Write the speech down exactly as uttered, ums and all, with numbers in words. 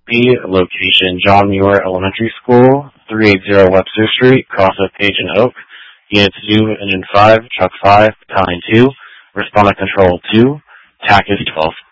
B, location John Muir Elementary School, three eighty Webster Street, Cross of Page and Oak. Units two, Engine five, Truck five, Battalion two, Respondent Control two, T A C is twelve.